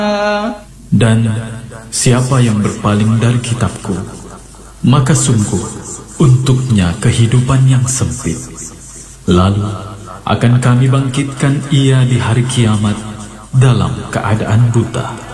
Dan siapa yang berpaling dari kitabku, maka sungguh untuknya kehidupan yang sempit. Lalu akan kami bangkitkan ia di hari kiamat dalam keadaan buta.